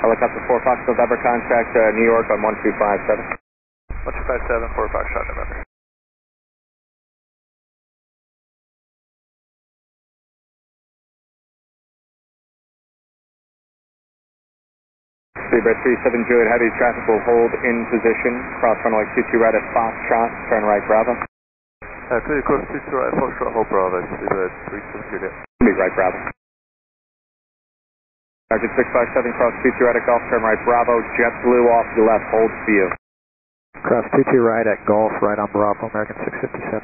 Helicopter 4 Fox November, contact New York on 1257. 1257, 4 Fox shot November. Seabird 37 Juliet, heavy traffic will hold in position. Cross runway 22 right at Foxtrot, turn right Bravo. Clear course 22 right, Foxtrot, hold Bravo, Seabird 37 Juliet. Be right Bravo. Target 657, cross 22 right at Golf, turn right Bravo, JetBlue off the left, hold view. Cross 22 right at Golf, right on Bravo, American 657.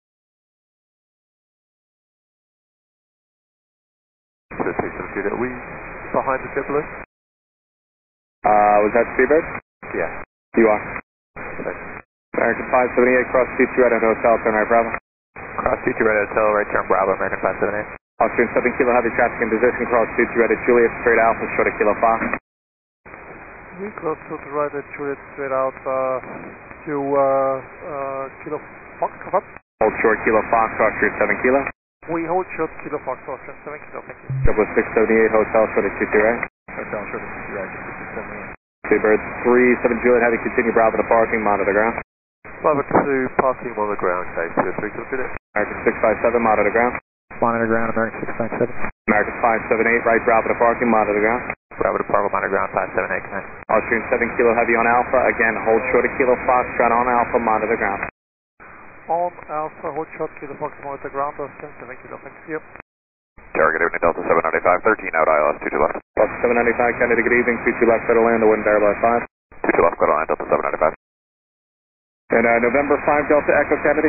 37 Juliet, are we behind the JetBlue? Was that Seabird? Yeah. You are. Thanks. American 578, cross 22 right at Hotel, turn right Bravo. Cross 22 right at Hotel, right turn Bravo, American 578. Austrian 7 Kilo, heavy traffic in position, cross 22 right at Juliet, straight Alpha, short of Kilo Fox. We cross to the right at Juliet, straight out to Kilo Fox, come up. Hold short Kilo Fox, Austrian 7 Kilo. We hold short Kilo Fox, Austrian 7 Kilo, thank you. Double 678, Hotel, short of 22 right. Hotel, short of 22 right, 678. Seabird 37 Juliet, heavy continue Bravo to parking, monitor ground. Bravo to parking on the ground, okay, 2 3 Juliet. American 657, monitor ground. Monitor ground, American 657. American 578, right Bravo to parking, monitor ground. Bravo to Bravo, monitor ground, 578, connect. Austrian 7 Kilo, heavy on Alpha, again, hold short of Kilo Fox, shot on Alpha, monitor ground. On Alpha, hold short Kilo Fox, monitor ground, Austrian 7 Kilo, thank you. Target evening Delta 795, 13 out ILS, 22 left. Delta 795, Kennedy, good evening, 22 left, Federal Land, the wind bear by 5. 22 left, Federal Land, Delta 795. And November 5 Delta Echo, Kennedy.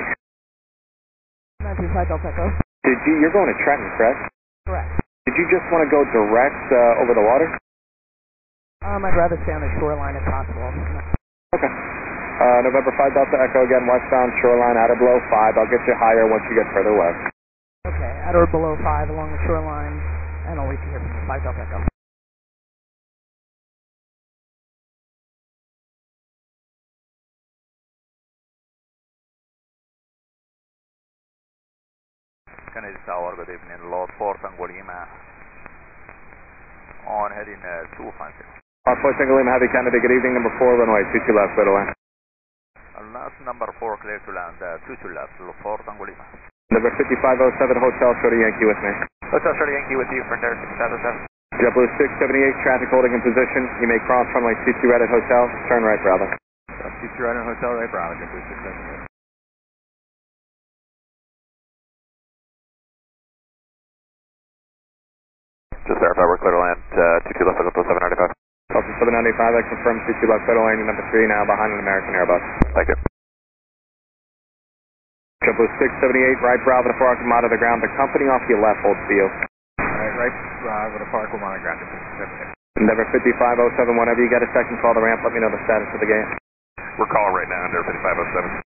925 Delta Echo. You're going to Trenton, correct? Correct. Did you just want to go direct over the water? I'd rather stay on the shoreline if possible. Okay. November 5 Delta Echo, again, westbound shoreline, at or below 5. I'll get you higher once you get further west. Okay, at or below 5 along the shoreline, and I'll wait to hear from you. 5 Delta Echo. Kennedy Tower, good evening, Lord Fort Angolima. On heading 256. Fort Angolima, heavy Kennedy, good evening, number 4, runway 22 left, Federal Land. Last number 4, clear to land, 22 left, Fort Angolima. Number 5507, Hotel Shorty Yankee with me. Hotel Shorty Yankee with you for there, 6507. JetBlue 678, traffic holding in position. You may cross runway 22 right at Hotel, turn right Bravo. 22 right at Hotel, right Bravo, JetBlue 678. Just verify we're clear to land, 22 left, Delta 795. Delta 795, I confirm 22 left, Federal Landing number 3, now behind an American Airbus. Thank you. JetBlue 678, right Bravo to park, monitor the ground. The company off your left holds view. Alright, right Bravo to park, we'll monitor ground, JetBlue 678. Number 5507, whenever you get a second, call the ramp, let me know the status of the gate. We're calling right now, under 5507.